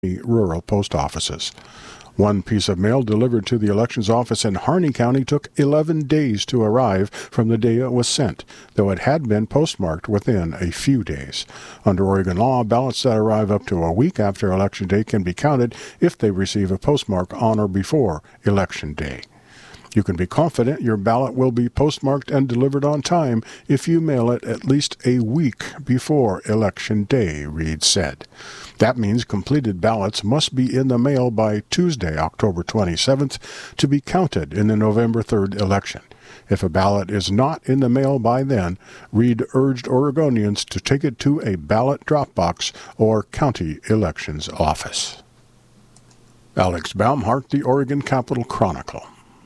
rural post offices. One piece of mail delivered to the elections office in Harney County took 11 days to arrive from the day it was sent, though it had been postmarked within a few days. Under Oregon law, ballots that arrive up to a week after Election Day can be counted if they receive a postmark on or before Election Day. You can be confident your ballot will be postmarked and delivered on time if you mail it at least a week before Election Day, Reed said. That means completed ballots must be in the mail by Tuesday, October 27th, to be counted in the November 3rd election. If a ballot is not in the mail by then, Reed urged Oregonians to take it to a ballot drop box or county elections office. Alex Baumhart, the Oregon Capitol Chronicle.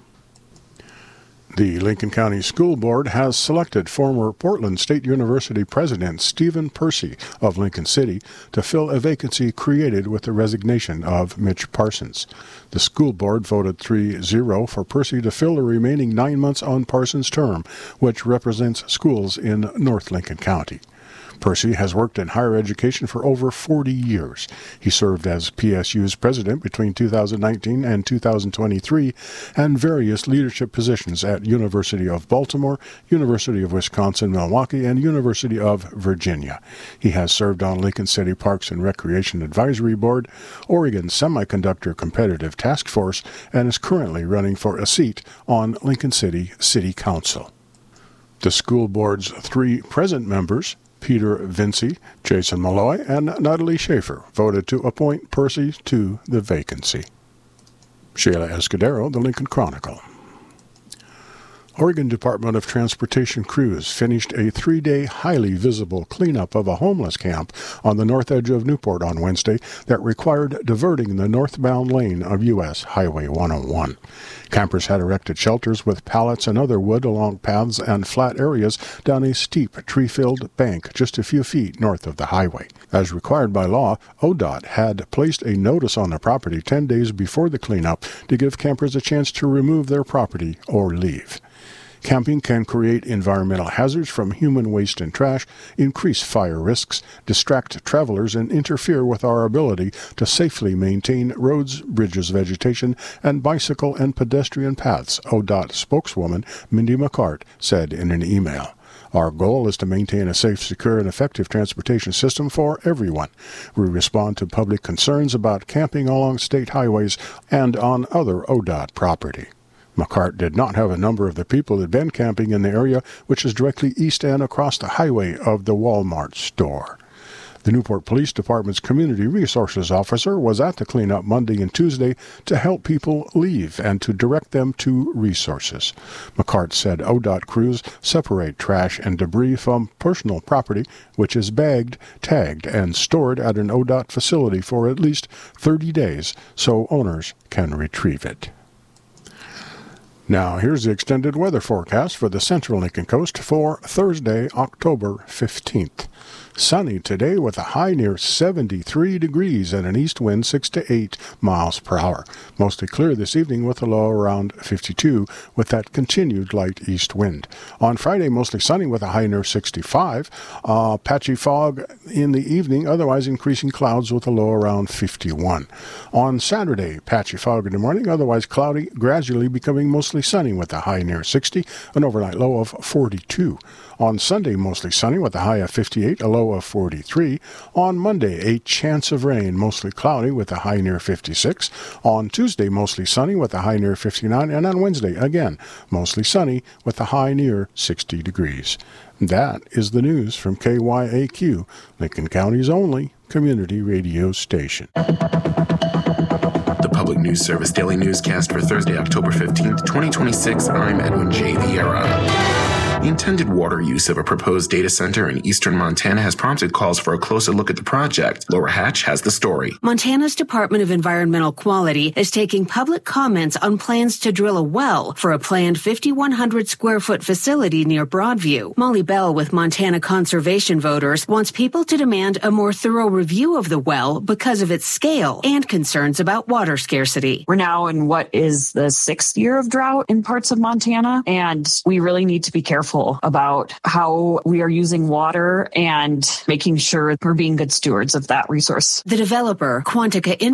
The Lincoln County School Board has selected former Portland State University President Stephen Percy of Lincoln City to fill a vacancy created with the resignation of Mitch Parsons. The school board voted 3-0 for Percy to fill the remaining 9 months on Parsons' term, which represents schools in North Lincoln County. Percy has worked in higher education for over 40 years. He served as PSU's president between 2019 and 2023 and various leadership positions at University of Baltimore, University of Wisconsin-Milwaukee, and University of Virginia. He has served on Lincoln City Parks and Recreation Advisory Board, Oregon Semiconductor Competitive Task Force, and is currently running for a seat on Lincoln City City Council. The school board's 3 present members, Peter Vinci, Jason Malloy, and Natalie Schaefer, voted to appoint Percy to the vacancy. Sheila Escudero, the Lincoln Chronicle. Oregon Department of Transportation crews finished a 3-day highly visible cleanup of a homeless camp on the north edge of Newport on Wednesday that required diverting the northbound lane of U.S. Highway 101. Campers had erected shelters with pallets and other wood along paths and flat areas down a steep, tree-filled bank just a few feet north of the highway. As required by law, ODOT had placed a notice on the property 10 days before the cleanup to give campers a chance to remove their property or leave. Camping can create environmental hazards from human waste and trash, increase fire risks, distract travelers, and interfere with our ability to safely maintain roads, bridges, vegetation, and bicycle and pedestrian paths, ODOT spokeswoman Mindy McCart said in an email. Our goal is to maintain a safe, secure, and effective transportation system for everyone. We respond to public concerns about camping along state highways and on other ODOT property. McCart did not have a number of the people that had been camping in the area, which is directly east and across the highway of the Walmart store. The Newport Police Department's Community Resources Officer was at the cleanup Monday and Tuesday to help people leave and to direct them to resources. McCart said ODOT crews separate trash and debris from personal property, which is bagged, tagged, and stored at an ODOT facility for at least 30 days so owners can retrieve it. Now, here's the extended weather forecast for the central Lincoln Coast for Thursday, October 15th. Sunny today with a high near 73 degrees and an east wind 6 to 8 miles per hour. Mostly clear this evening with a low around 52 with that continued light east wind. On Friday, mostly sunny with a high near 65. Patchy fog in the evening, otherwise increasing clouds with a low around 51. On Saturday, patchy fog in the morning, otherwise cloudy, gradually becoming mostly sunny with a high near 60, an overnight low of 42. On Sunday, mostly sunny with a high of 58, a low of 43. On Monday, a chance of rain, mostly cloudy with a high near 56. On Tuesday, mostly sunny with a high near 59. And on Wednesday, again, mostly sunny with a high near 60 degrees. That is the news from KYAQ, Lincoln County's only community radio station. The Public News Service Daily Newscast for Thursday, October 15th, 2026. I'm Edwin J. Vieira. The intended water use of a proposed data center in eastern Montana has prompted calls for a closer look at the project. Laura Hatch has the story. Montana's Department of Environmental Quality is taking public comments on plans to drill a well for a planned 5,100 square foot facility near Broadview. Molly Bell with Montana Conservation Voters wants people to demand a more thorough review of the well because of its scale and concerns about water scarcity. We're now in what is the 6th year of drought in parts of Montana, and we really need to be careful thoughtful about how we are using water and making sure we're being good stewards of that resource. The developer, Quantica